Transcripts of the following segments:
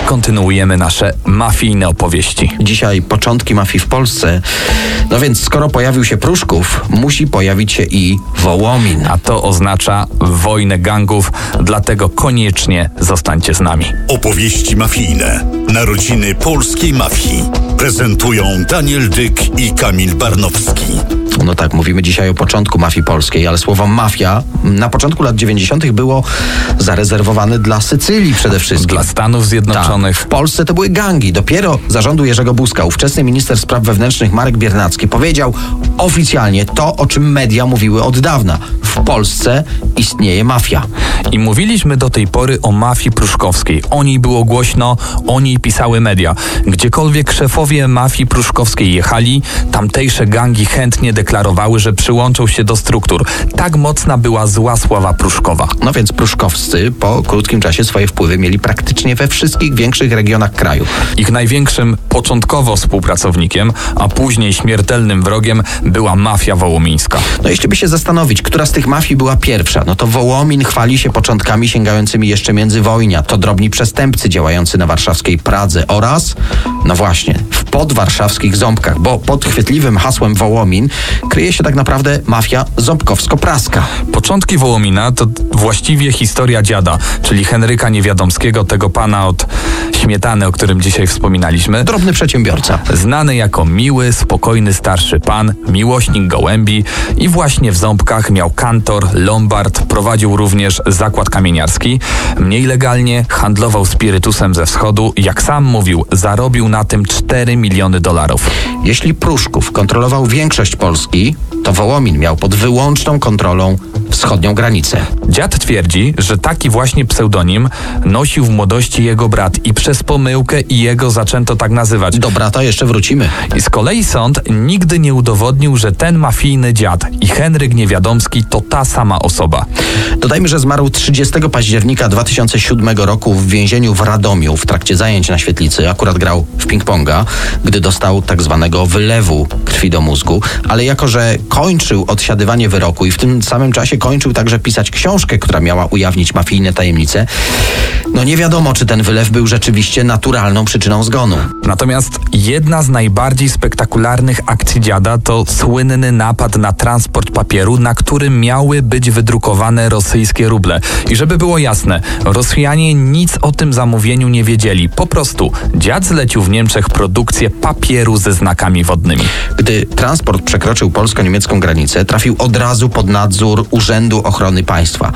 kontynuujemy nasze mafijne opowieści. Dzisiaj początki mafii w Polsce. No więc skoro pojawił się Pruszków, musi pojawić się i Wołomin. A to oznacza wojnę gangów, dlatego koniecznie zostańcie z nami. Opowieści mafijne. Narodziny polskiej mafii. Prezentują Daniel Dyk i Kamil Barnowski. No tak, mówimy dzisiaj o początku mafii polskiej, ale słowo mafia na początku lat 90. było zarezerwowane dla Sycylii przede wszystkim. Dla Stanów Zjednoczonych. Tak. W Polsce to były gangi. Dopiero za rządu Jerzego Buzka ówczesny minister spraw wewnętrznych Marek Biernacki powiedział oficjalnie to, o czym media mówiły od dawna. W Polsce istnieje mafia. I mówiliśmy do tej pory o mafii pruszkowskiej. O niej było głośno, o niej pisały media. Gdziekolwiek szefowie mafii pruszkowskiej jechali, tamtejsze gangi chętnie deklarowały, że przyłączą się do struktur. Tak mocna była zła sława Pruszkowa. No więc pruszkowscy po krótkim czasie swoje wpływy mieli praktycznie we wszystkich większych regionach kraju. Ich największym początkowo współpracownikiem, a później śmiertelnym wrogiem była mafia wołomińska. No jeśli by się zastanowić, która z tych mafii była pierwsza, no to Wołomin chwali się początkami sięgającymi jeszcze międzywojnia. To drobni przestępcy działający na warszawskiej Pradze oraz, no właśnie, w podwarszawskich Ząbkach, bo pod chwytliwym hasłem Wołomin kryje się tak naprawdę mafia ząbkowsko-praska. Początki Wołomina to właściwie historia dziada, czyli Henryka Niewiadomskiego, tego pana od śmietany, o którym dzisiaj wspominaliśmy. Drobny przedsiębiorca. Znany jako miły, spokojny starszy pan, miłośnik gołębi i właśnie w Ząbkach miał kantor, lombard, prowadził również zakład kamieniarski. Mniej legalnie handlował spirytusem ze wschodu. Jak sam mówił, zarobił na tym $4 miliony. Jeśli Pruszków kontrolował większość Polski, to Wołomin miał pod wyłączną kontrolą wschodnią granicę. Dziad twierdzi, że taki właśnie pseudonim nosił w młodości jego brat i przez pomyłkę i jego zaczęto tak nazywać. Do brata jeszcze wrócimy. I z kolei sąd nigdy nie udowodnił, że ten mafijny dziad i Henryk Niewiadomski to ta sama osoba. Dodajmy, że zmarł 30 października 2007 roku w więzieniu w Radomiu w trakcie zajęć na świetlicy. Akurat grał w ping-ponga, gdy dostał tak zwanego wylewu krwi do mózgu, ale jako że kończył odsiadywanie wyroku i w tym samym czasie kończył także pisać książkę, która miała ujawnić mafijne tajemnice, no nie wiadomo, czy ten wylew był rzeczywiście naturalną przyczyną zgonu. Natomiast jedna z najbardziej spektakularnych akcji dziada to słynny napad na transport papieru, na którym miały być wydrukowane rosyjskie ruble. I żeby było jasne, Rosjanie nic o tym zamówieniu nie wiedzieli. Po prostu dziad zlecił w Niemczech produkcję papieru ze znakami wodnymi. Gdy transport przekroczył polsko-niemiecką granicę, trafił od razu pod nadzór Urzędu Ochrony Państwa.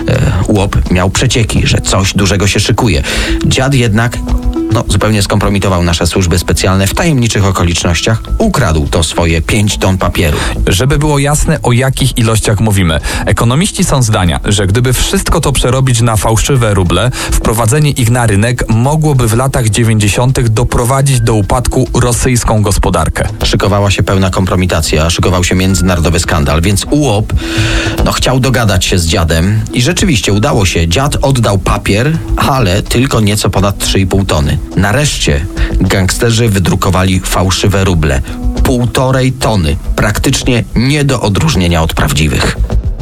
UOP miał przecieki, że coś dużego się szykuje. Dziad jednak zupełnie skompromitował nasze służby specjalne w tajemniczych okolicznościach. Ukradł to swoje 5 ton papieru. Żeby było jasne, o jakich ilościach mówimy. Ekonomiści są zdania, że gdyby wszystko to przerobić na fałszywe ruble, wprowadzenie ich na rynek mogłoby w latach 90. doprowadzić do upadku rosyjską gospodarkę. Szykowała się pełna kompromitacja, szykował się międzynarodowy skandal, więc UOP chciał dogadać się z dziadem i rzeczywiście udało się. Dziad oddał papier, ale tylko nieco ponad 3,5 tony. Nareszcie gangsterzy wydrukowali fałszywe ruble. 1,5 tony. Praktycznie nie do odróżnienia od prawdziwych.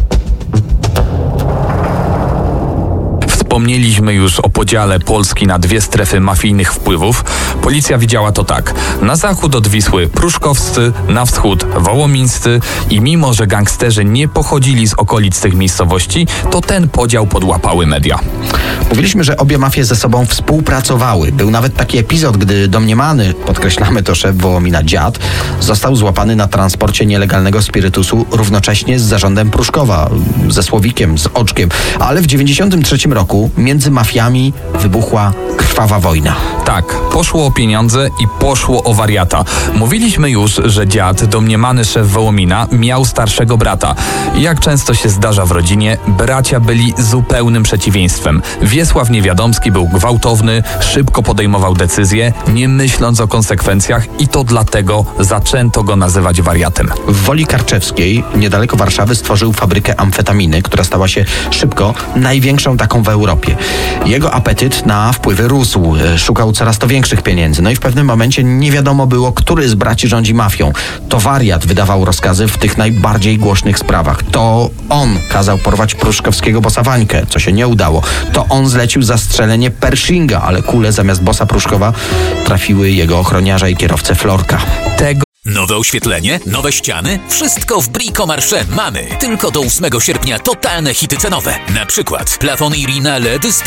Wspomnieliśmy już o podziale Polski na 2 strefy mafijnych wpływów. Policja widziała to tak. Na zachód od Wisły pruszkowscy, na wschód wołomińscy i mimo, że gangsterzy nie pochodzili z okolic tych miejscowości, to ten podział podłapały media. Mówiliśmy, że obie mafie ze sobą współpracowały. Był nawet taki epizod, gdy domniemany, podkreślamy to szef Wołomina dziad, został złapany na transporcie nielegalnego spirytusu równocześnie z zarządem Pruszkowa, ze Słowikiem, z Oczkiem. Ale w 93 roku między mafiami wybuchła krwawa wojna. Tak, poszło o pieniądze i poszło o wariata. Mówiliśmy już, że dziad, domniemany szef Wołomina, miał starszego brata. I jak często się zdarza w rodzinie, bracia byli zupełnym przeciwieństwem. Wiesław Niewiadomski był gwałtowny, szybko podejmował decyzje, nie myśląc o konsekwencjach i to dlatego zaczęto go nazywać wariatem. W Woli Karczewskiej, niedaleko Warszawy, stworzył fabrykę amfetaminy, która stała się szybko największą taką w Europie. Jego apetyt na wpływy rósł. Szukał coraz to większych pieniędzy. No i w pewnym momencie nie wiadomo było, który z braci rządzi mafią. To wariat wydawał rozkazy w tych najbardziej głośnych sprawach. To on kazał porwać pruszkowskiego bossa Wańkę, co się nie udało. To on zlecił zastrzelenie Pershinga, ale kule zamiast bossa Pruszkowa trafiły jego ochroniarza i kierowcę Florka. Nowe oświetlenie, nowe ściany, wszystko w Brico Marché mamy. Tylko do 8 sierpnia totalne hity cenowe. Na przykład plafon Irina LED z